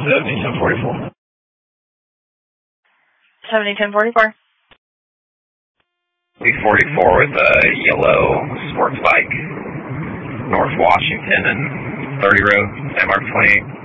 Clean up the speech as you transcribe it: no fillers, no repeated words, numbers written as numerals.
701044. 701044. 44 with a yellow sports bike, North Washington and 30 Road, San Marcos 28.